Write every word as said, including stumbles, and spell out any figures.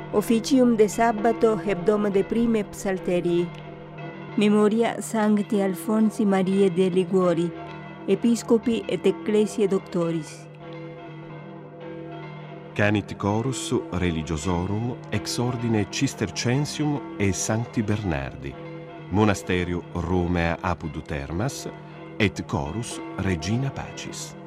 Officium de Sabbato hebdoma de prime psalterii. Memoria Sancti Alfonsi Mariae de Liguori, Episcopi et Ecclesiae Doctoris. Canit chorus religiosorum ex ordine Cistercensium e Sancti Bernardi, monasterio Romea apud Termas, et chorus Regina Pacis.